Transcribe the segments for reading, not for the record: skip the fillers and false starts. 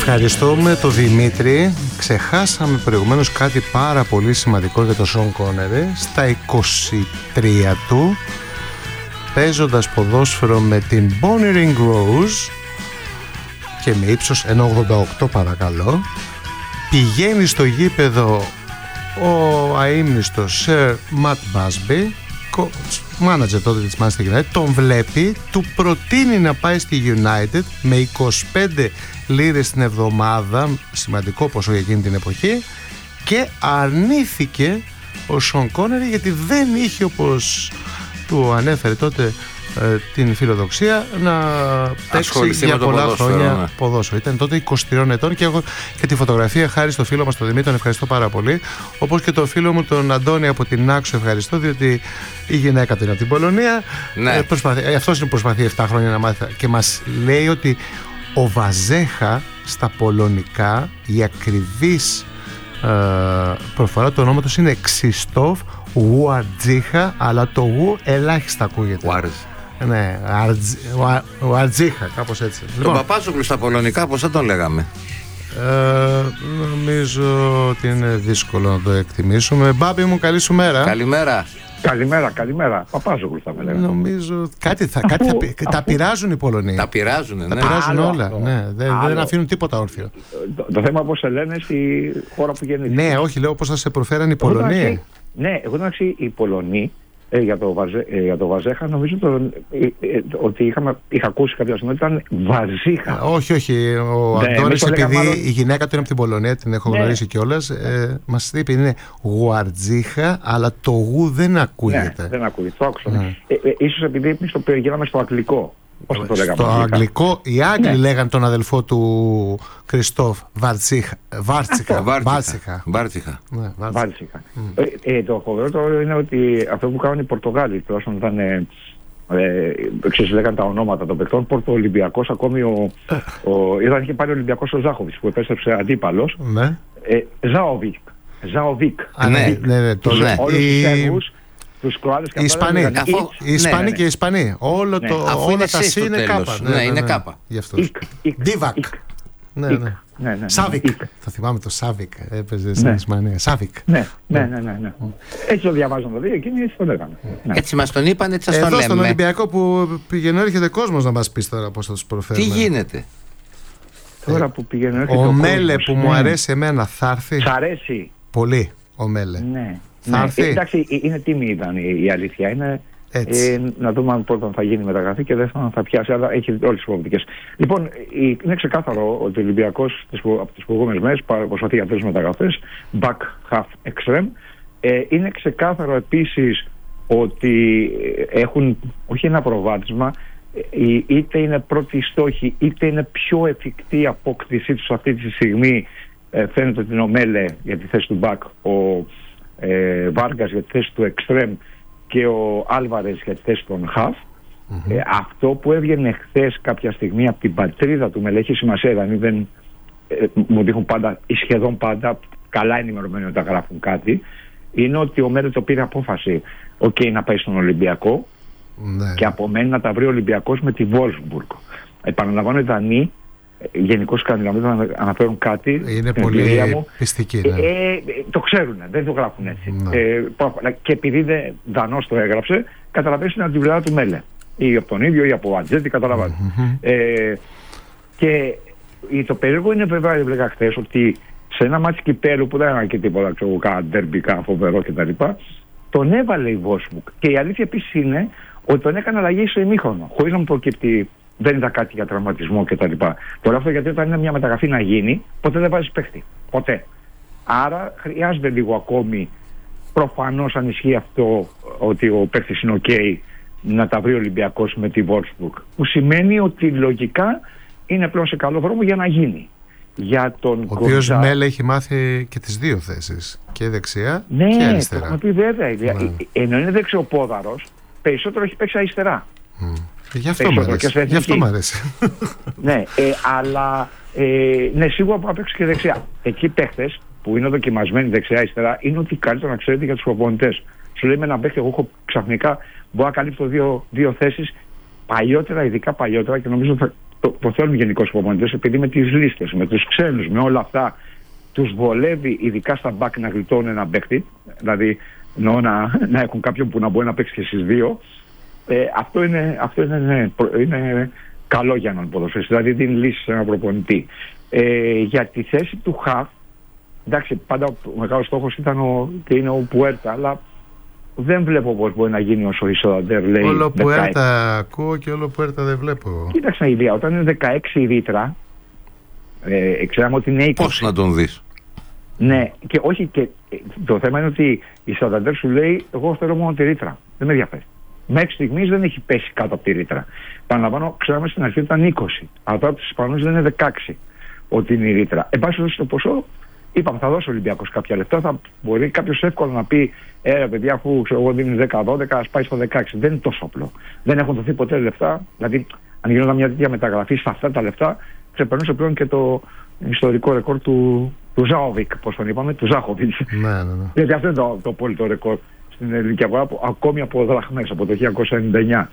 Ευχαριστούμε τον Δημήτρη. Ξεχάσαμε προηγουμένως κάτι πάρα πολύ σημαντικό για τον Σον Κόνερι. Στα 23 του, παίζοντας ποδόσφαιρο με την Bonnering Rose και με ύψος 1,88 παρακαλώ, πηγαίνει στο γήπεδο ο αείμνηστος Sir Matt Busby, μάνατζερ τότε της Manchester United, τον βλέπει, του προτείνει να πάει στη United με 25 λίρες την εβδομάδα, σημαντικό ποσό για εκείνη την εποχή, και αρνήθηκε ο Σον Κόνερι γιατί δεν είχε, όπως του ανέφερε τότε, την φιλοδοξία να παίξει για πολλά χρόνια ποδόσφαιρο. Ήταν τότε 23 ετών και έχω και τη φωτογραφία, χάρη στο φίλο μας τον Δημήτρη, τον ευχαριστώ πάρα πολύ. Όπως και τον φίλο μου τον Αντώνη από την Άξο, ευχαριστώ, διότι η γυναίκα του είναι από την Πολωνία. Ναι. Αυτός είναι προσπαθεί 7 χρόνια να μάθει και μας λέει ότι ο Βαζέχα στα πολωνικά, η ακριβής προφορά του ονόματος είναι Ξιστόφ Ουαρτζίχα, αλλά το Ου ελάχιστα ακούγεται. Ναι, Ουαρτζίχα, κάπως έτσι. Τον Παπάζογλου στα πολωνικά πώς θα τον λέγαμε? Νομίζω ότι είναι δύσκολο να το εκτιμήσουμε. Μπάμπη μου, καλή σου μέρα. Καλημέρα. Καλημέρα. Παπάζογλου θα με λέγαμε. Νομίζω τα πειράζουν οι Πολωνοί. Τα πειράζουν, τα πειράζουν όλα. Ναι, δεν αφήνουν τίποτα όρθιο. Το θέμα πώς σε λένε στη χώρα που γεννήθηκε. Ναι, όχι, λέω πώς θα σε προφέραν οι Πολωνοί. Ναι, εγώ εντάξει, οι Πολωνοί για το Βαζέχα νομίζω ότι είχα ακούσει κάποια στιγμή ότι ήταν Βαζίχα. Όχι, ο Αντώνης, επειδή η γυναίκα του είναι από την Πολωνία, την έχω γνωρίσει κιόλας, μας είπε είναι Γουαρτζίχα, αλλά το γου δεν ακούγεται. Ναι, δεν ακούγεται, το άκουσα. Ίσως επειδή εμείς το γίναμε στο αγγλικό. Στο αγγλικό, οι Άγγλοι λέγαν τον αδελφό του Κριστόφ Βάρτσιχα. Το φοβερό είναι ότι αυτό που κάνουν οι Πορτογάλοι, τουλάχιστον ήταν, λέγαν τα ονόματα των παιχτών, Πορτοολυμπιακός, ακόμη ήταν και πάλι ο Ολυμπιακός ο Ζάχοβιτς που επέστρεψε αντίπαλος. Ζάοβικ. Ναι, όλους τους Σέρβους, τους Κροάτες και οι Ισπανοί και οι Ισπανοί. Όλα τα σι είναι κάπα. Ναι, είναι κάπα. Ντίβακ. Σάβικ. Θα θυμάμαι το Σάβικ. Έπαιζε στην Ισπανία. Σάβικ. Ναι. Έτσι το διαβάζαν το δύο, εκείνοι έτσι το λέγανε. Έτσι μας τον είπαν, έτσι σας τον λέμε. Εδώ στον Ολυμπιακό που πηγαίνει έρχεται κόσμος να μας πεις τώρα πώς θα τους προφέρουμε. Τι γίνεται? Τώρα που πηγαίνει έρχεται ο Μέλε που μου αρέσει εμένα θα έρθει. Σ' αρέσει πολύ ο Μέλε. Ναι. Εντάξει, είναι τίμη ήταν η αλήθεια. Είναι να δούμε αν πρώτον θα γίνει μεταγραφή και δεύτερον θα πιάσει, αλλά έχει όλες τις προοπτικές. Λοιπόν, είναι ξεκάθαρο ότι ο Ολυμπιακός από τις προηγούμενες μέρες προσπαθεί για τρεις μεταγραφές, back, half, extreme. Είναι ξεκάθαρο επίσης ότι έχουν όχι ένα προβάδισμα, είτε είναι πρώτη στόχη, είτε είναι πιο εφικτή απόκτησή τους αυτή τη στιγμή. Φαίνεται ότι είναι ο Μέλε για τη θέση του back, ο Βάργας για τη θέση του extreme και ο Άλβαρες για τη θέση των half. Αυτό που έβγαινε χθες κάποια στιγμή από την πατρίδα του Μέλε έχει σημασία, δηλαδή μου δείχνουν πάντα ή σχεδόν πάντα, καλά ενημερωμένοι όταν γράφουν κάτι, είναι ότι ο Μέλε το πήρε απόφαση να πάει στον Ολυμπιακό και απομένει να τα βρει ο Ολυμπιακός με τη Wolfsburg. Επαναλαμβάνω, οι Δανείοι γενικώς οι Σκανδιναβοί να αναφέρουν κάτι. Είναι πολύ πιστικοί. Το ξέρουν, δεν το γράφουν έτσι. Και επειδή είναι Δανός το έγραψε, καταλαβαίνεις την αντιβλάδα του Μέλε. Ή από τον ίδιο ή από Ατζέτη, καταλαβαίνεις. Και το περίεργο είναι, βέβαια, έλεγα χθες, ότι σε ένα μάτσι κυπέλου που δεν έκανε και τίποτα, ξέρω, κάνα ντερμπικά φοβερό κτλ., τον έβαλε η Wolfsburg. Και η αλήθεια επίσης είναι ότι τον έκανε αλλαγή στο ημίχρονο, χωρίς να μου προκύπτει. Δεν είδα κάτι για τραυματισμό κτλ. Τώρα αυτό γιατί όταν είναι μια μεταγραφή να γίνει, ποτέ δεν βάζεις παίχτη. Ποτέ. Άρα χρειάζεται λίγο ακόμη, προφανώς αν ισχύει αυτό ότι ο παίχτης είναι ok, να τα βρει ο Ολυμπιακός με τη Wolfsburg. Που σημαίνει ότι λογικά είναι πλέον σε καλό δρόμο για να γίνει. Για τον ο οποίος Μέλε έχει μάθει και τις δύο θέσεις, και δεξιά και αριστερά. Ναι, το έχουμε πει βέβαια. Ενώ είναι δεξιοπόδαρος, περισσότερο έχει παίξει αριστερά. Γι' αυτό μ' αρέσει. Ναι, αλλά σίγουρα που παίξει και δεξιά. Εκεί παίχτες που είναι δοκιμασμένοι δεξιά-αριστερά είναι ότι καλύτερο να ξέρετε για τους προπονητές. Σου λέει με έναν παίχτη, εγώ έχω ξαφνικά μπορώ να καλύψω δύο θέσεις παλιότερα, ειδικά παλιότερα, και νομίζω το θέλουν γενικώς οι προπονητές, επειδή με τις λίστες, με τους ξένους, με όλα αυτά, τους βολεύει ειδικά στα μπακ να γλιτώνουν ένα παίκτη, δηλαδή να έχουν κάποιον που να μπορεί να παίξει και στις δύο. Αυτό είναι καλό για έναν ποδοσφαιριστή, δηλαδή δίνει λύση σε έναν προπονητή. Για τη θέση του χαφ, εντάξει, πάντα ο μεγάλος στόχος ήταν και είναι ο Πουέρτα, αλλά δεν βλέπω πώς μπορεί να γίνει όσο η Σανταντέρ λέει. Όλο Πουέρτα ακούω και όλο Πουέρτα δεν βλέπω. Κοίταξε, Ηλία, όταν είναι 16 η ρήτρα, ξέραμε ότι είναι 20. Πώς να τον δεις? Ναι, και όχι, και το θέμα είναι ότι η Σανταντέρ σου λέει: εγώ θέλω μόνο τη ρήτρα. Δεν με ενδιαφέρει. Μέχρι στιγμής δεν έχει πέσει κάτω από τη ρήτρα. Παραλαμβάνω, ξέραμε στην αρχή ότι ήταν 20. Αλλά τώρα από τους Ισπανούς δεν είναι 16 ότι είναι η ρήτρα. Εν πάση περιπτώσει, το ποσό, είπαμε, θα δώσει ο Ολυμπιακός κάποια λεφτά. Θα μπορεί κάποιος εύκολα να πει: παιδιά, αφού εγώ δίνει 10-12, ας πάει στο 16. Δεν είναι τόσο απλό. Δεν έχουν δοθεί ποτέ λεφτά. Δηλαδή, αν γινόταν μια τέτοια μεταγραφή σε αυτά τα λεφτά, ξεπερνούσε πλέον και το ιστορικό ρεκόρ του Ζάοβικ, πώς τον είπαμε, του Ζάχοβιτς. Ναι. Γιατί αυτό είναι το απόλυτο ρεκόρ στην ελληνική αγορά, ακόμη από δραχμές, από το 1999.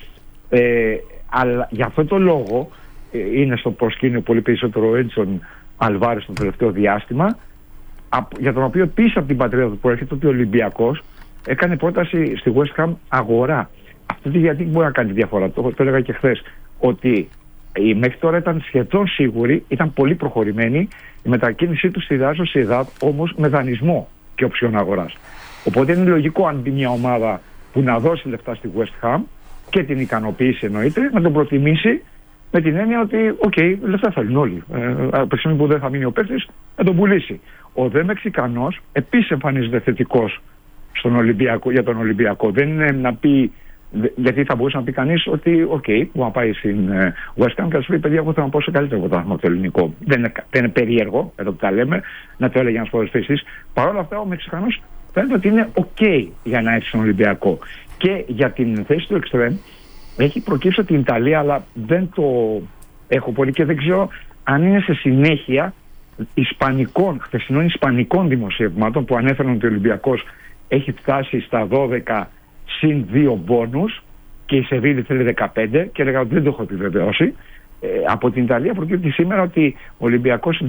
Αλλά για αυτό το λόγο είναι στο προσκήνιο πολύ περισσότερο ο Έντσον Αλβάρες το τελευταίο διάστημα, για τον οποίο πίσω από την πατρίδα του προέρχεται ότι ο Ολυμπιακός έκανε πρόταση στη West Ham αγορά. Αυτό γιατί μπορεί να κάνει διαφορά, το έλεγα και χθες, ότι μέχρι τώρα ήταν σχεδόν σίγουρη, ήταν πολύ προχωρημένη η μετακίνησή του στη Real Sociedad, όμως με δανεισμό και οψιόν αγοράς. Οπότε είναι λογικό αν μπει μια ομάδα που να δώσει λεφτά στη West Ham και την ικανοποιήσει εννοείται, να τον προτιμήσει με την έννοια ότι λεφτά θέλουν όλοι. Από τη στιγμή που δεν θα μείνει ο παίκτης, να τον πουλήσει. Ο δε Μεξικανός επίσης εμφανίζεται θετικός για τον Ολυμπιακό. Δεν είναι να πει, γιατί θα μπορούσε να πει κανείς ότι που να πάει στην West Ham και να σου πει: παιδιά, εγώ θέλω να πάω σε καλύτερο πρωτάθλημα από το ελληνικό. Δεν είναι περίεργο, εδώ που τα λέμε, να το έλεγε ένας ποδοσφαιριστής. Παρ' όλα αυτά, ο Μεξικανός φαίνεται ότι είναι για να έρθει στον Ολυμπιακό. Και για την θέση του εξτρέμ έχει προκύψει την Ιταλία, αλλά δεν το έχω πολύ και δεν ξέρω αν είναι σε συνέχεια χθεσινών ισπανικών δημοσιευμάτων που ανέφεραν ότι ο Ολυμπιακός έχει φτάσει στα 12 συν 2 μπόνους και η Σεβίλη θέλει 15 και έλεγα ότι δεν το έχω επιβεβαιώσει. Από την Ιταλία προκύπτει σήμερα ότι ο Ολυμπιακός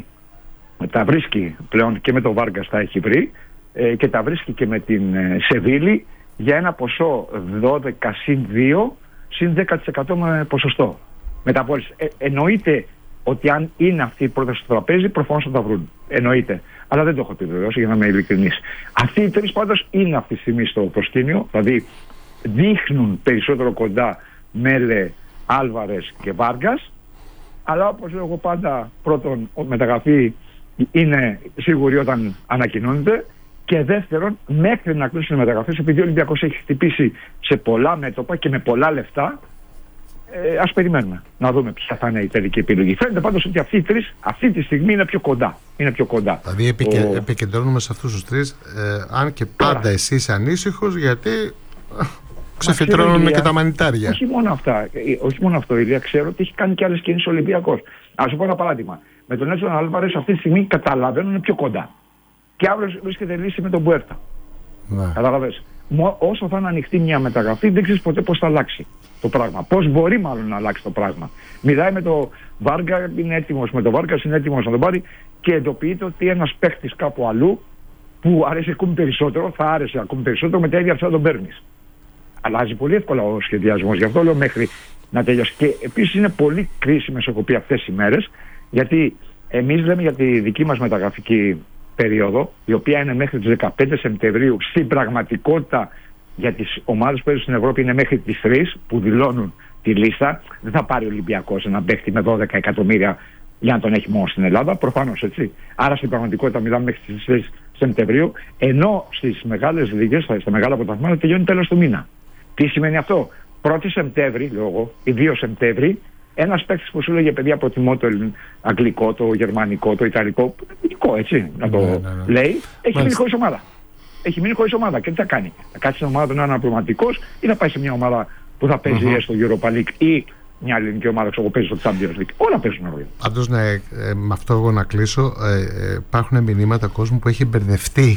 τα βρίσκει πλέον και με τον Βάργκας τα έχει βρει και τα βρίσκει και με την Σεβίλη για ένα ποσό 12 συν 2 συν 10% με ποσοστό μεταπόληση. Εννοείται ότι αν είναι αυτή η πρόταση στο τραπέζι, προφανώς θα τα βρουν. Εννοείται. Αλλά δεν το έχω επιβεβαιώσει για να είμαι ειλικρινής. Αυτοί οι τρεις πάντως είναι αυτή τη στιγμή στο προσκήνιο, δηλαδή δείχνουν περισσότερο κοντά Μέλε, Άλβαρες και Βάργκας. Αλλά όπως λέω εγώ πάντα, πρώτον, η μεταγραφή είναι σίγουρη όταν ανακοινώνεται. Και δεύτερον, μέχρι να κλείσουν οι μεταγραφές, επειδή ο Ολυμπιακός έχει χτυπήσει σε πολλά μέτωπα και με πολλά λεφτά, ας περιμένουμε να δούμε ποια θα είναι η τελική επιλογή. Φαίνεται πάντως ότι αυτοί οι τρεις αυτή τη στιγμή είναι πιο κοντά. Δηλαδή επικεντρώνουμε σε αυτούς τους τρεις, αν και πάντα εσύ είσαι ανήσυχος, γιατί ξεφυτρώνουμε και τα μανιτάρια. Όχι μόνο αυτό, Ηλία, ξέρω ότι έχει κάνει και άλλες κινήσεις ο Ολυμπιακός. Ας σου πω ένα παράδειγμα. Με τον Έντσον Άλβαρες αυτή τη στιγμή καταλαβαίνουν πιο κοντά. Και αύριο βρίσκεται λύση με τον Πουέρτα. Καταλαβαίνεις. Όσο θα είναι ανοιχτή μια μεταγραφή, δεν ξέρεις ποτέ πώς θα αλλάξει το πράγμα. Πώς μπορεί μάλλον να αλλάξει το πράγμα. Μιλάει με τον Βάρκα, είναι έτοιμος. Με τον Βάρκα είναι έτοιμος να τον πάρει και εντοπίζεται ότι ένας παίχτης κάπου αλλού που αρέσει ακόμη περισσότερο, θα άρεσε ακόμη περισσότερο, με τα ίδια αυτά τον παίρνεις. Αλλάζει πολύ εύκολα ο σχεδιασμός. Γι' αυτό λέω μέχρι να τελειώσει. Και επίσης είναι πολύ κρίσιμες, έχω πει, αυτές οι μέρες, γιατί εμείς λέμε για τη δική μας μεταγραφική περίοδο, η οποία είναι μέχρι τις 15 Σεπτεμβρίου. Στην πραγματικότητα για τις ομάδες που παίζουν στην Ευρώπη είναι μέχρι τις 3 που δηλώνουν τη λίστα. Δεν θα πάρει ο Ολυμπιακός ένα παίχτη με 12 εκατομμύρια για να τον έχει μόνο στην Ελλάδα, προφανώς έτσι. Άρα στην πραγματικότητα μιλάμε μέχρι τις 3 Σεπτεμβρίου, ενώ στις μεγάλες λίγες, στα μεγάλα πρωταθλήματα τελειώνει τέλος του μήνα. Τι σημαίνει αυτό? 1η Σεπτέμβρη, λέω εγώ, ή 2 Σεπτέμβρη, ένας παίκτης που σου λέγε παιδιά προτιμώ το αγγλικό, το γερμανικό, το ιταλικό, έτσι να το λέει, έχει μείνει χωρίς ομάδα. Έχει μείνει χωρίς ομάδα και τι θα κάνει? Θα κάτσει στην ομάδα του να είναι αναπληρωματικός ή θα πάει σε μια ομάδα που θα παίζει στο Europa League ή μια ελληνική ομάδα που παίζει στο Champions League? Όλα παίζουν ρόλο. Πάντως, με αυτό εγώ να κλείσω, υπάρχουν μηνύματα κόσμου που έχει μπερδευτεί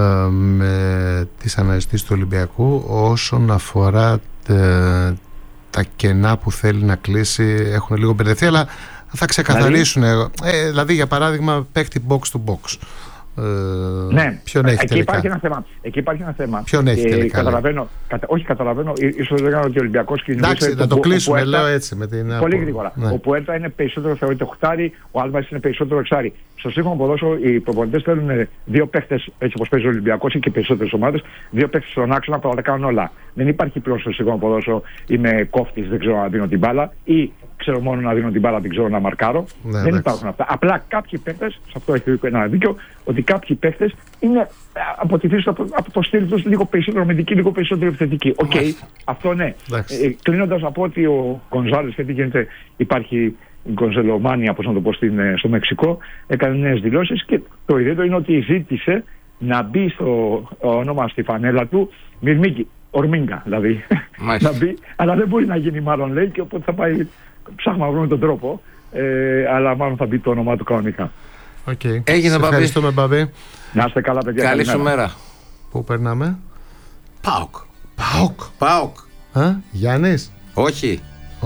με τις αναζητήσεις του Ολυμπιακού όσον αφορά τα κενά που θέλει να κλείσει έχουν λίγο μπερδευτεί, αλλά θα ξεκαθαρίσουν. Δηλαδή για παράδειγμα παίχτη box to box. Ναι, ποιον έχει εκεί τελικά? Υπάρχει ένα θέμα. Ποιον έχει τελικά? Καταλαβαίνω. Ίσως λέγανε ότι ο Ολυμπιακός κινδυνεύει. Εντάξει, να το κλείσουμε, λέω έτσι. Με την πολύ γρήγορα. Ναι. Ο Πουέρτα είναι περισσότερο θεωρείται οχτάρι, ο Άλβαρες είναι περισσότερο εξάρι. Στο σύγχρονο ποδόσφαιρο οι προπονητές θέλουν δύο παίχτες, έτσι όπως παίζει ο Ολυμπιακός ή και περισσότερες ομάδες, δύο παίχτες στον άξονα που θα τα κάνουν όλα. Δεν υπάρχει πλέον στο σύγχρονο ποδόσφαιρο είμαι κόφτης, δεν ξέρω να δίνω την μπάλα, ή ξέρω μόνο να δίνω την μπάλα, δεν ξέρω να μαρκάρω. Ναι, δεν υπάρχουν αυτά. Απλά κάποιοι παίχτες, σε αυτό έχει ένα δίκιο, ότι κάποιοι παίχτες είναι από τη φύση από το στυλ τους λίγο περισσότερο αμυντικοί, λίγο περισσότερο επιθετικοί. Οκ, αυτό ναι. Κλείνοντας να πω ότι ο Γκονζάλες, γιατί γίνεται, υπάρχει η Γκονζελομάνια, όπως να το πω, στο Μεξικό, έκανε νέες δηλώσεις και το ιδιαίτερο είναι ότι ζήτησε να μπει στο όνομα στη φανέλα του Μυρμίγκη, Ορμίγκα δηλαδή. Να μπει, αλλά δεν μπορεί να γίνει μάλλον, λέει, και οπότε θα πάει, ψάχνουμε να βρούμε τον τρόπο, αλλά μάλλον θα μπει το όνομά του κανονικά. Okay. Έγινε, Μπαμπή. Ευχαριστούμε, Μπαμπή. Να είστε καλά, παιδιά. Καλή σου μέρα. Πού περνάμε? ΠΑΟΚ. Γιάννης? Όχι.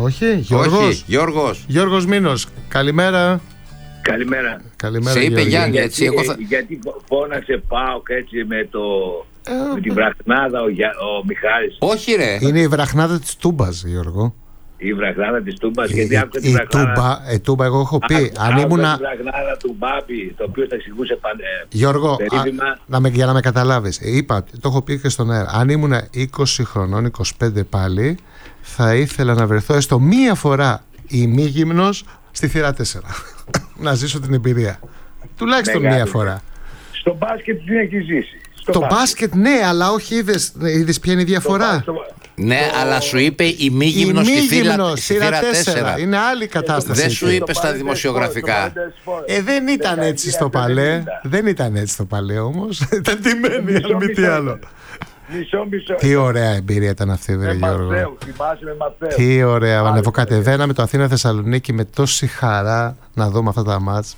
Γιώργος Μήνος. Καλημέρα. Καλημέρα. Σε είπε Γιάννη, έτσι. Γιατί φώναξε ΠΑΟΚ έτσι με την βραχνάδα ο Μιχάλης? Όχι, ρε. Είναι η βραχνάδα της Τούμπας, Γιώργο. Η βραχνάδα της Τούμπας, γιατί άκουσα τη βραχνάδα. Η Τούμπα, εγώ έχω πει. Αν ήμουνα. Τη βραχνάδα του Μπάμπη, το οποίο θα εξηγούσε Γιώργο, για να με καταλάβεις, είπα, το έχω πει και στον αέρα. Αν ήμουνα 20 χρονών, 25 πάλι, θα ήθελα να βρεθώ έστω μία φορά ημίγυμνος στη θύρα 4. Να ζήσω την εμπειρία. Τουλάχιστον μία φορά. Στο μπάσκετ την έχει ζήσει. Το μπάσκετ, ναι, αλλά όχι, είδες ποια είναι η διαφορά. Ναι, αλλά σου είπε ημίγυμνος στη θύρα 4. Είναι άλλη κατάσταση. Δεν σου είπε στα δημοσιογραφικά. Δεν ήταν έτσι στο παλέ. Δεν ήταν έτσι στο παλέ όμως. Ήταν τιμένη, αν μη τι άλλο. Μισό. Τι ωραία εμπειρία ήταν αυτή, Γιώργο. Τι ωραία. Ανεβοκατεβαίναμε το Αθήνα-Θεσσαλονίκη με τόση χαρά να δούμε αυτά τα μάτς.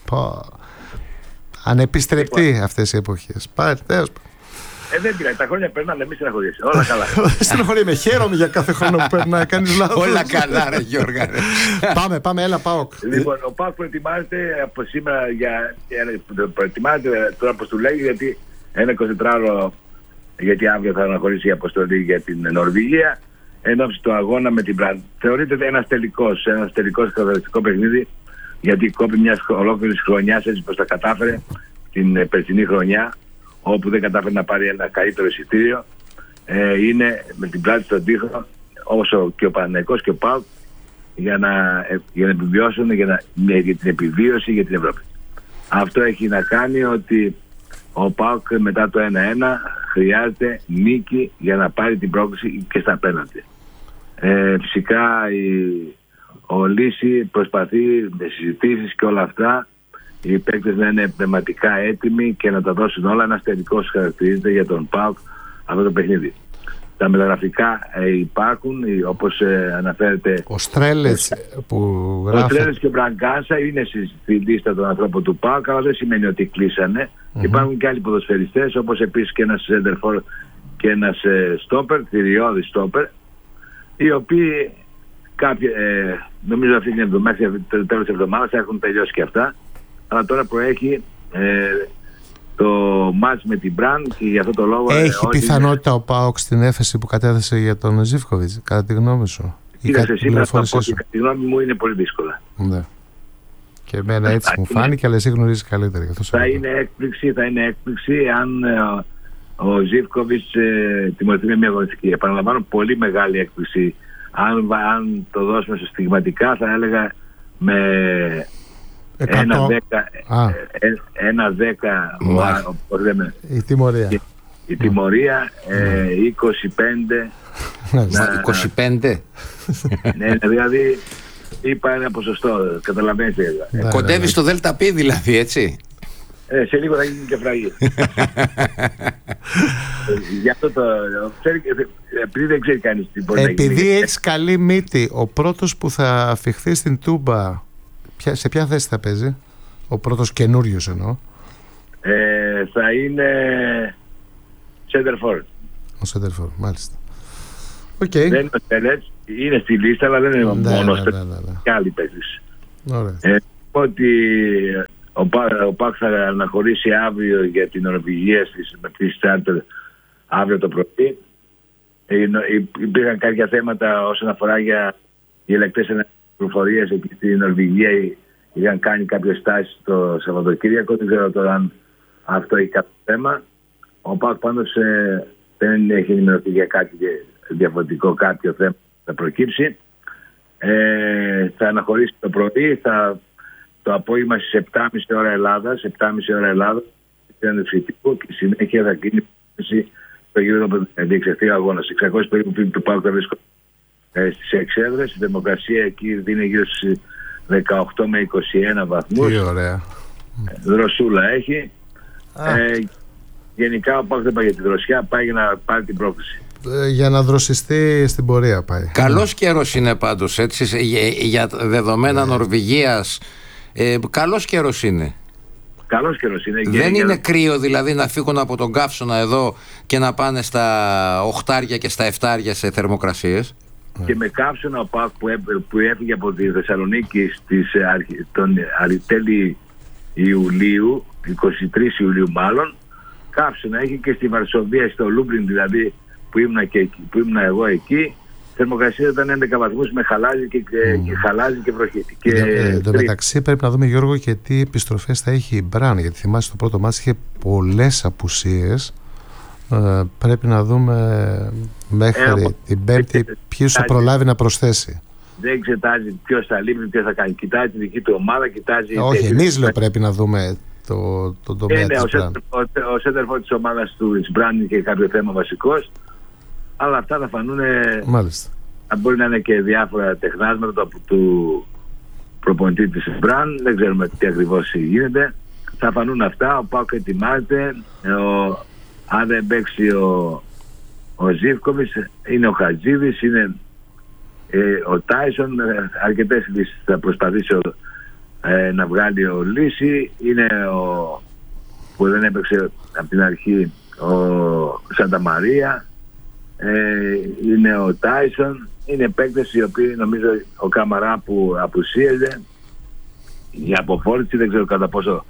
Ανεπιστρεπτεί αυτές οι εποχές. Δεν πειράζει, τα χρόνια περνάνε, μη στεναχωριέσαι. Όλα καλά. Στεναχωριέμαι, χαίρομαι για κάθε χρόνο που περνάει. Κάνεις λάθος. Όλα καλά, ρε Γιώργα. Πάμε, έλα ΠΑΟΚ. Λοιπόν, ο ΠΑΟΚ προετοιμάζεται από σήμερα προετοιμάζεται τώρα, όπως του λέγει, γιατί ένα 24ωρο, γιατί αύριο θα αναχωρήσει η αποστολή για την Νορβηγία, εν ώψη του αγώνα με την Μπραντ. Θεωρείται ένας τελικός καθοριστικό παιχνίδι, γιατί κόπη μιας ολόκληρης χρονιάς, έτσι πως τα κατάφερε την περσινή χρονιά, όπου δεν κατάφερε να πάρει ένα καλύτερο εισιτήριο. Είναι με την πλάτη στον τοίχο, όσο και ο Παναθηναϊκός και ο ΠΑΟΚ, για να επιβιώσουν, για την επιβίωση για την Ευρώπη. Αυτό έχει να κάνει ότι ο ΠΑΟΚ μετά το 1-1 χρειάζεται νίκη για να πάρει την πρόκληση και στα πέναλτι. Φυσικά ο Λύση προσπαθεί με συζητήσεις και όλα αυτά οι παίκτες να είναι πνευματικά έτοιμοι και να τα δώσουν όλα. Ένας τελικός χαρακτηρίζεται για τον ΠΑΟΚ αυτό το παιχνίδι. Τα μεταγραφικά υπάρχουν, όπως αναφέρεται. Ο Στρέλες που γράφει. Ο Στρέλες και ο Μπραγκάσα είναι στη λίστα των ανθρώπων του ΠΑΟΚ, αλλά δεν σημαίνει ότι κλείσανε. Υπάρχουν και άλλοι ποδοσφαιριστές, όπως επίσης και ένας σέντερφορ και ένας στόπερ, θηριώδης στόπερ, οι οποίοι νομίζω αυτή την εβδομάδα, το τέλος της εβδομάδας θα έχουν τελειώσει και αυτά. Αλλά τώρα προέχει το μάτς με την Μπραντ και για αυτό το λόγο. Έχει πιθανότητα ο ΠΑΟΚ στην έφεση που κατέθεσε για τον Ζίβκοβιτς, κατά τη γνώμη σου? Κοίταξε, σήμερα θα πω ότι κατά τη γνώμη μου είναι πολύ δύσκολα. Ναι. Και εμένα έτσι μου φάνηκε, αλλά εσύ γνωρίζεις καλύτερα. Θα είναι έκπληξη αν ο Ζίβκοβιτς τιμωρηθεί με μια αγωνιστική. Επαναλαμβάνω, πολύ μεγάλη έκπληξη. Αν το δώσουμε σε στιγματικά, θα έλεγα με 1-10 η τιμωρία. Η τιμωρία 25. 25. Ναι, δηλαδή είπα ένα ποσοστό, καταλαβαίνετε. Κοντεύει στο ΔΠ δηλαδή, έτσι. Σε λίγο θα γίνει και φραγή. Γι' αυτό επειδή δεν ξέρει κανείς τι μπορεί να γίνει. Επειδή έχεις καλή μύτη, ο πρώτος που θα αφιχθεί στην Τούμπα, σε ποια θέση θα παίζει? Ο πρώτος καινούριος εννοώ. Θα είναι center forward. Ο center forward, μάλιστα. Δεν είναι ο Στέλετς. Είναι στη λίστα, αλλά δεν είναι μόνος. Και άλλοι παίκτες. Ότι ο ΠΑΟΚ θα αναχωρήσει αύριο για την Νορβηγία με τη Στάρτερ αύριο το πρωί. Υπήρχαν κάποια θέματα όσον αφορά για οι ελεκτές πληροφορίες εκεί στην Νορβηγία. Είχαν κάνει κάποιες στάσεις το Σαββατοκύριακο. Δεν ξέρω τώρα αν αυτό έχει κάποιο θέμα. Ο ΠΑΟΚ πάντως δεν έχει ενημερωθεί για κάτι διαφορετικό, κάποιο θέμα θα προκύψει. Θα αναχωρήσει το πρωί, το απόγευμα στις 7.30 ώρα Ελλάδας, και συνέχεια θα γίνει το γύρο που θα διεξαχθεί ο αγώνας. 600 περίπου φίλοι του ΠΑΟΚ θα βρίσκονται στις εξέδρες. Η θερμοκρασία εκεί δίνει γύρω στις 18 με 21 βαθμούς. Τι ωραία. Δροσούλα έχει. Γενικά ο ΠΑΟΚ δεν πάει για τη δροσιά, πάει για να πάρει την πρόκληση. Για να δροσιστεί στην πορεία πάει. Καλός καιρός είναι πάντως, έτσι, για δεδομένα Νορβηγίας. Καλός καιρός είναι. Καλός καιρός είναι. Δεν είναι κρύο δηλαδή να φύγουν από τον καύσωνα εδώ και να πάνε στα 8 και στα 7 σε θερμοκρασίες. Και με καύσωνα ο ΠΑΟΚ που έφυγε από τη Θεσσαλονίκη τον τέλη Ιουλίου, 23 Ιουλίου μάλλον, καύσωνα έχει και στη Βαρσοβία, στο Λούμπλιν δηλαδή που ήμουν εγώ εκεί. Η θερμοκρασία ήταν 11 βαθμούς με χαλάζι και χαλάζι και βροχή. Εν τω μεταξύ πρέπει να δούμε, Γιώργο, και τι επιστροφές θα έχει η Μπραν, γιατί θυμάσαι το πρώτο μάτς είχε πολλές απουσίες. Πρέπει να δούμε μέχρι την Πέμπτη ποιους θα προλάβει να προσθέσει. Δεν εξετάζει ποιος θα λείπει, ποιος θα κάνει. Κοιτάζει τη δική του ομάδα, κοιτάζει. Όχι, εμείς λέω πρέπει να δούμε τον τομέα της Μπραν. Ο σέντερφορ της ομάδας του Μπραν είχε κάποιο θέμα βασικός. Αλλά αυτά θα φανούν. Μάλιστα. Μπορεί να είναι και διάφορα τεχνάσματα του προπονητή της Μπραν. Δεν ξέρουμε τι ακριβώς γίνεται. Θα φανούν αυτά. Ο ΠΑΟΚ ετοιμάζεται. Αν δεν παίξει ο Ζίβκοβιτς, είναι ο Χατζίδης, είναι ο Τάισον. Αρκετές λύσεις θα προσπαθήσει να βγάλει ο Λύση. Είναι που δεν έπαιξε από την αρχή ο Σανταμαρία. Είναι ο Τάισον. Είναι παίκτες οι οποίοι, νομίζω, ο Καμαρά που απουσίαζε η αποφόρηση, δεν ξέρω κατά πόσο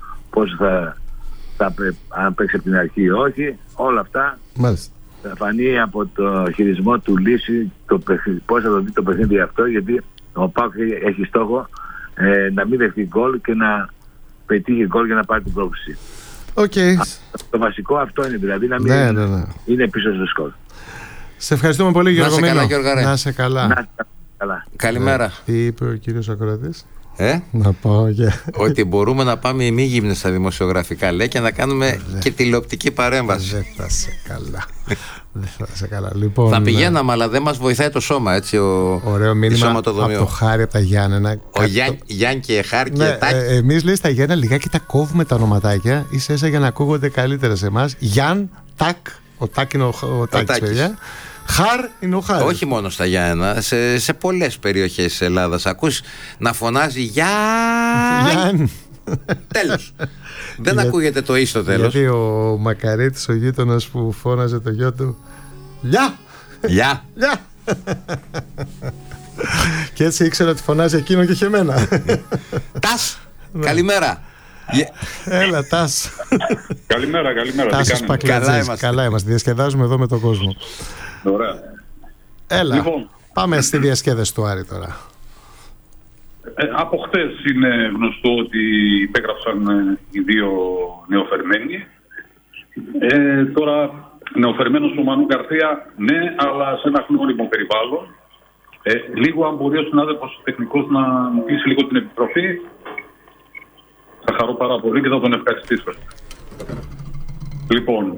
αν παίξει από την αρχή ή όχι. Όλα αυτά μάλιστα θα φανεί από το χειρισμό του Λύση πώς θα το δει το παιχνίδι αυτό, γιατί ο ΠΑΟΚ έχει στόχο να μην δεχτεί γκολ και να πετύχει γκολ για να πάρει την πρόκληση. Το βασικό αυτό είναι, δηλαδή να μην είναι πίσω στο σκορ. Σε ευχαριστούμε πολύ, Γιώργο. Να σε καλά. Καλημέρα. Τι είπε ο κύριος ακροατής? Να πάω ότι μπορούμε να πάμε ημίγυμνες στα δημοσιογραφικά, λέει, και να κάνουμε και τηλεοπτική παρέμβαση. Δεν θα σε καλά. Δεν θα σε καλά. Λοιπόν, θα πηγαίναμε, αλλά δεν μας βοηθάει το σώμα, έτσι. Ωραίο μήνυμα από το Χάρη, από τα Γιάννενα. Γιάννη και Χάρη και Τάκη. Εμείς, λέει, στα Γιάννενα λιγάκι τα κόβουμε τα ονοματάκια, ίσα-ίσα για να ακούγονται καλύτερα σε εμάς. Γιάν, Τάκ. Ο Τάκ είναι ο Τάκης, παιδιά. Χαρ είναι ο Χάρης. Όχι μόνο στα Γιάννενα, σε πολλές περιοχές της Ελλάδας ακούς να φωνάζει Γιάν. Τέλος. Δεν ακούγεται το «η» στο τέλος. Γιατί ο Μακαρίτης, ο γείτονας που φώναζε το γιο του Λιά. Και έτσι ήξερα ότι φωνάζει εκείνο και εμένα. Τας, καλημέρα. Έλα, Τας. Καλημέρα. Τάσος Πακλατζής. Καλά είμαστε. Διασκεδάζουμε εδώ με τον κόσμο. Ωραία. Έλα, λοιπόν, πάμε στη διασκέδαση του Άρη τώρα. Από χτες είναι γνωστό ότι υπέγραψαν οι δύο νεοφερμένοι. Τώρα νεοφερμένος ο Μανού Γκαρθία, ναι, αλλά σε ένα γνώριμο περιβάλλον. Λίγο αν μπορεί ο συνάδελφος τεχνικός να μου πείσει λίγο την επιστροφή, θα χαρώ πάρα πολύ και θα τον ευχαριστήσω. Λοιπόν,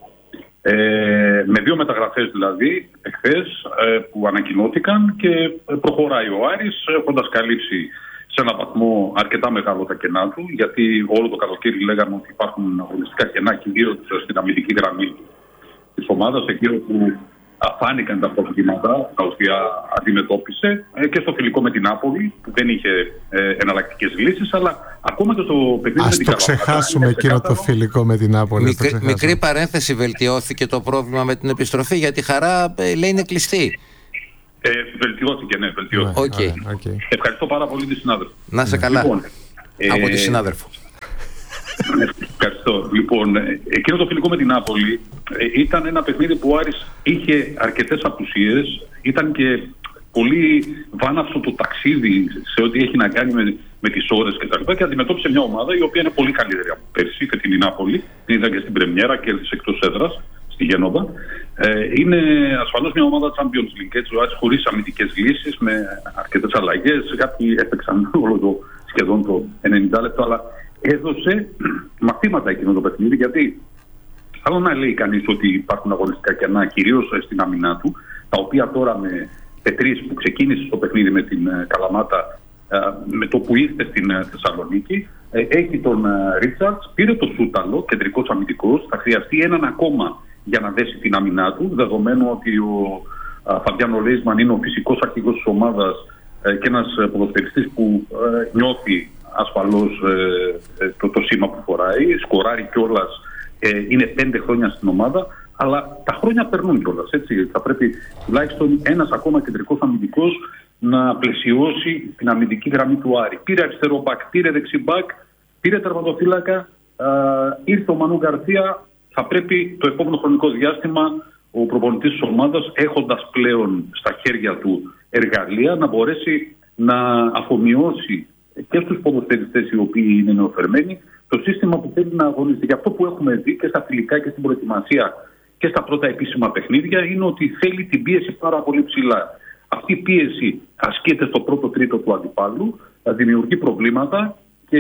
με δύο μεταγραφές δηλαδή εχθές που ανακοινώθηκαν, και προχωράει ο Άρης έχοντας καλύψει σε έναν βαθμό αρκετά μεγάλο τα κενά του, γιατί όλο το καλοκαίρι λέγαμε ότι υπάρχουν αγωνιστικά κενά, κυρίως στην αμυντική γραμμή της ομάδας, εκεί όπου φάνηκαν τα προβλήματα τα οποία αντιμετώπισε, και στο φιλικό με την Νάπολη που δεν είχε εναλλακτικές λύσεις, αλλά ακόμα και στο παιχνίδι. Ας το ξεχάσουμε εκείνο το φιλικό με την Νάπολη. Μικρή παρένθεση, βελτιώθηκε το πρόβλημα με την επιστροφή, γιατί η Χαρά λέει είναι κλειστή. Βελτιώθηκε, ναι, βελτιώθηκε. Okay. Ευχαριστώ πάρα πολύ τη συνάδελφο. Να είσαι καλά. Λοιπόν, από τη συνάδελφο. Ευχαριστώ. Λοιπόν, εκείνο το φιλικό με την Νάπολη ήταν ένα παιχνίδι που ο Άρης είχε αρκετές απουσίες. Ήταν και πολύ βάναυσο το ταξίδι σε ό,τι έχει να κάνει με τις ώρες κτλ. Και αντιμετώπισε μια ομάδα η οποία είναι πολύ καλύτερη από πέρσι, και την Νάπολη. Την είδα και στην πρεμιέρα, κέρδισε εκτός έδρας στη Γένοβα. Είναι ασφαλώς μια ομάδα Champions League, έτσι, ο Άρης χωρίς αμυντικές λύσεις, με αρκετές αλλαγές. Κάποιοι έπαιξαν σχεδόν το 90 λεπτό, αλλά έδωσε μαθήματα εκείνο το παιχνίδι, γιατί άλλο να λέει κανείς ότι υπάρχουν αγωνιστικά κενά, κυρίως στην αμυνά του, τα οποία τώρα με Πετρής που ξεκίνησε το παιχνίδι με την Καλαμάτα, με το που ήρθε στην Θεσσαλονίκη, έχει τον Ρίτσαρτς, πήρε το Σούταλο, κεντρικός αμυντικός, θα χρειαστεί έναν ακόμα για να δέσει την αμυνά του, δεδομένου ότι ο Φαμπιάνο Λέισμαν είναι ο φυσικός αρχηγός της ομάδας και ένας ποδοσφαιριστής που νιώθει ασφαλώς το σήμα που φοράει, σκοράρει κιόλας, είναι 5 χρόνια στην ομάδα, αλλά τα χρόνια περνούν κιόλας, έτσι. Θα πρέπει τουλάχιστον ένας ακόμα κεντρικός αμυντικός να πλαισιώσει την αμυντική γραμμή του Άρη. Πήρε αριστερό μπακ, πήρε δεξί μπακ, πήρε τερματοφύλακα, ήρθε ο Μανού Γκαρσία. Θα πρέπει το επόμενο χρονικό διάστημα ο προπονητής της ομάδας, έχοντας πλέον στα χέρια του εργαλεία, να μπορέσει να αφομοιώσει και στους ποδοσφαιριστές οι οποίοι είναι νεοφερμένοι το σύστημα που θέλει να αγωνίζεται. Και αυτό που έχουμε δει και στα φιλικά και στην προετοιμασία και στα πρώτα επίσημα παιχνίδια είναι ότι θέλει την πίεση πάρα πολύ ψηλά. Αυτή η πίεση ασκείται στο πρώτο τρίτο του αντιπάλου, δημιουργεί προβλήματα και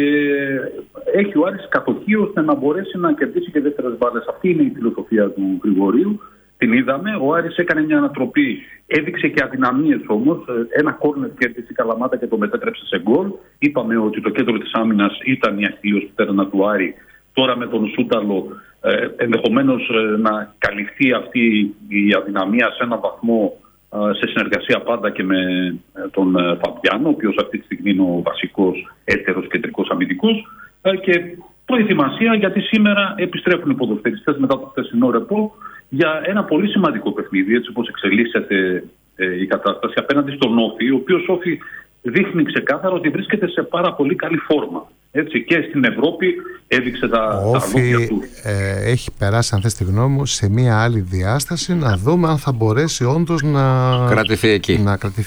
έχει ο Άρης κατοχή ώστε να μπορέσει να κερδίσει και δεύτερες μπάλες. Αυτή είναι η φιλοσοφία του Γρηγορίου. Την είδαμε. Ο Άρης έκανε μια ανατροπή, έδειξε και αδυναμίες όμως. Ένα κόρνερ κέρδισε η Καλαμάτα και το μετέτρεψε σε γκολ. Είπαμε ότι το κέντρο της άμυνας ήταν η αχιλλέας πτέρνα του Άρη. Τώρα με τον Σούταλο ενδεχομένως να καλυφθεί αυτή η αδυναμία σε έναν βαθμό, σε συνεργασία πάντα και με τον Φαμπιάνο, ο οποίος αυτή τη στιγμή είναι ο βασικός έτερος κεντρικός αμυντικός, και προετοιμασία γιατί σήμερα επιστρέφουν οι ποδοσφαιριστές μετά το χθεσινό ρεπό για ένα πολύ σημαντικό παιχνίδι, έτσι όπως εξελίσσεται η κατάσταση απέναντι στον Όφη, ο οποίος Όφη δείχνει ξεκάθαρα ότι βρίσκεται σε πάρα πολύ καλή φόρμα. Έτσι, και στην Ευρώπη έδειξε τα λόγια του. Έχει περάσει, αν θες τη γνώμη μου, σε μια άλλη διάσταση, να δούμε αν θα μπορέσει όντως να κρατηθεί εκεί.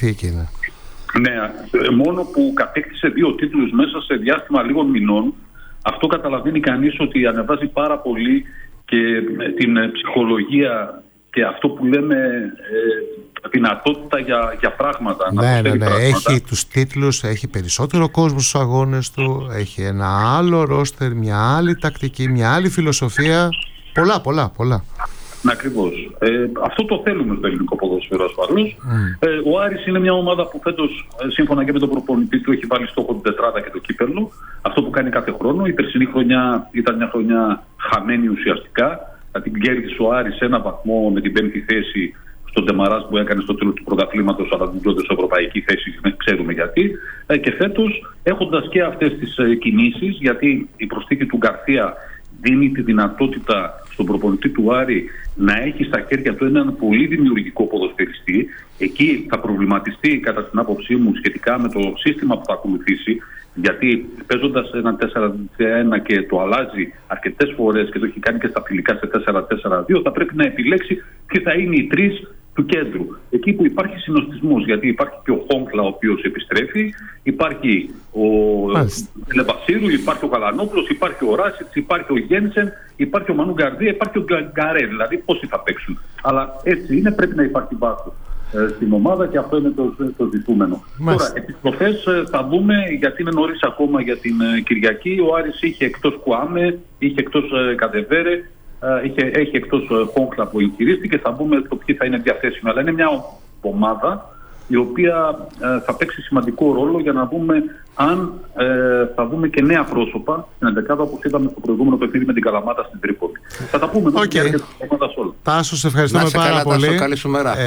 Ναι, μόνο που κατέκτησε 2 τίτλους μέσα σε διάστημα λίγων μηνών, αυτό καταλαβαίνει κανείς ότι ανεβάζει πάρα πολύ και την ψυχολογία και αυτό που λέμε δυνατότητα για πράγματα. Ναι. Έχει τους τίτλους, έχει περισσότερο κόσμο στους αγώνες του, έχει ένα άλλο ρόστερ, μια άλλη τακτική, μια άλλη φιλοσοφία. Πολλά. Ακριβώς. Αυτό το θέλουμε στο ελληνικό ποδόσφαιρο ασφαλώς. Ο Άρης είναι μια ομάδα που φέτος, σύμφωνα και με τον προπονητή του, έχει βάλει στόχο την τετράδα και το κύπελλο. Αυτό που κάνει κάθε χρόνο. Η περσινή χρονιά ήταν μια χρονιά χαμένη ουσιαστικά. Την κέρδισε ο Άρης σε ένα βαθμό με την 5η θέση στον Ντεμαράς που έκανε στο τέλος του πρωταθλήματος, αλλά την πρώτη ευρωπαϊκή θέση, ξέρουμε γιατί. Και φέτος, έχοντας και αυτές τις κινήσεις, γιατί η προσθήκη του Γκαρσία δίνει τη δυνατότητα στον προπονητή του Άρη να έχει στα χέρια του έναν πολύ δημιουργικό ποδοσφαιριστή. Εκεί θα προβληματιστεί, κατά την άποψή μου, σχετικά με το σύστημα που θα ακολουθήσει, γιατί παίζοντας ένα 4-1 και το αλλάζει αρκετές φορές και το έχει κάνει και στα φιλικά σε 4-4-2, θα πρέπει να επιλέξει ποιοι θα είναι οι 3 του κέντρου. Εκεί που υπάρχει συνοστισμός, γιατί υπάρχει και ο Χόγκλα ο οποίος επιστρέφει, υπάρχει ο Λεβασίρου, υπάρχει ο Γαλανόπουλος, υπάρχει ο Ράσιτς, υπάρχει ο Γένσεν, υπάρχει ο Μανού Γκαρδία, υπάρχει ο Γκαρέ. Δηλαδή πόσοι θα παίξουν. Αλλά έτσι είναι, πρέπει να υπάρχει βάθος στην ομάδα και αυτό είναι το ζητούμενο. Τώρα, επιστροφές θα δούμε, γιατί είναι νωρίς ακόμα για την Κυριακή. Ο Άρης είχε εκτός Κουάμε, είχε εκτός Καντεβέρε, έχει εκτός Χόγκλα που εγχειρίστηκε. Θα δούμε το ποιοι θα είναι διαθέσιμοι. Αλλά είναι μια ομάδα η οποία θα παίξει σημαντικό ρόλο για να δούμε αν θα δούμε και νέα πρόσωπα στην εντεκάδα, όπως είδαμε στο προηγούμενο παιχνίδι με την Καλαμάτα στην Τρίπολη. Θα τα πούμε Τάσο, σε ευχαριστούμε πάρα πολύ. Τάσο, καλή σου μέρα.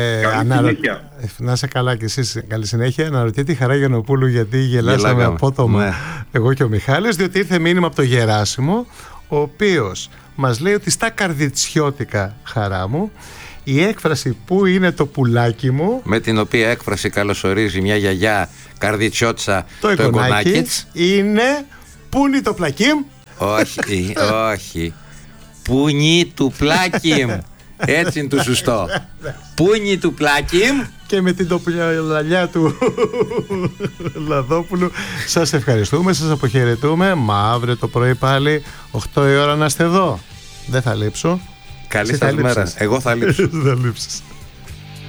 Να είσαι καλά και εσείς. Καλή συνέχεια. Αναρωτιέται η Χαρά Γιαννοπούλου γιατί γελάσαμε απότομα εγώ και ο Μιχάλης, διότι ήρθε μήνυμα από τον Γεράσιμο, ο οποίος μας λέει ότι στα καρδιτσιώτικα, Χαρά μου, η έκφραση «Πού είναι το πουλάκι μου», με την οποία έκφραση καλωσορίζει μια γιαγιά καρδιτσιώτσα το εγγονάκι της, είναι «Πού είναι το πλακί μου». Όχι, όχι. «Πούνι του πλάκι μου». Έτσι είναι το σωστό. «Πούνι του πλάκι μου». Και με την τοπουλαλιά του Λαδόπουλου σας ευχαριστούμε, σας αποχαιρετούμε. Μα αύριο το πρωί πάλι 8 η ώρα να είστε εδώ. Δεν θα λείψω. Καλή σας μέρα. Εγώ θα λείψω. Θα λείψεις.